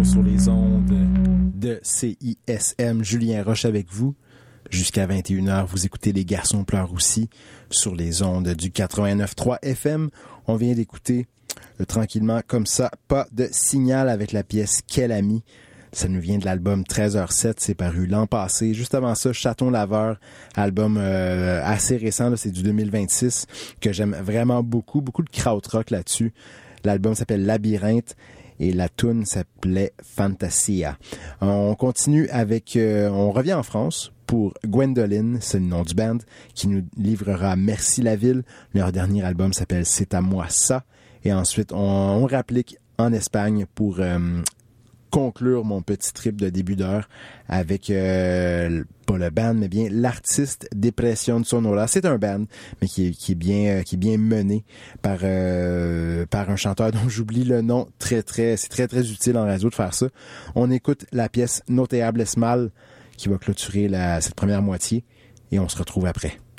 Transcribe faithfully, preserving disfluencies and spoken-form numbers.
toujours sur les ondes de C I S M. Julien Roche avec vous. Jusqu'à vingt et une heures, vous écoutez Les Garçons pleurent aussi sur les ondes du quatre-vingt-neuf point trois F M. On vient d'écouter euh, tranquillement comme ça, Pas de signal avec la pièce Quel ami. Ça nous vient de l'album treize heures sept, c'est paru l'an passé. Juste avant ça, Chaton Laveur, album euh, assez récent, là, c'est du deux mille vingt-six, que j'aime vraiment beaucoup. Beaucoup de krautrock là-dessus. L'album s'appelle Labyrinthe et la tune s'appelait Fantasia. On continue avec... Euh, on revient en France pour Gwendoline, c'est le nom du band, qui nous livrera Merci la ville. Leur dernier album s'appelle C'est à moi ça. Et ensuite, on, on rapplique en Espagne pour... Euh, conclure mon petit trip de début d'heure avec euh, pas le band mais bien l'artiste Depression Sonora. C'est un band mais qui est, qui est bien euh, qui est bien mené par euh, par un chanteur dont j'oublie le nom. Très très c'est très très utile en radio de faire ça. On écoute la pièce No te hables mal qui va clôturer la cette première moitié et on se retrouve après.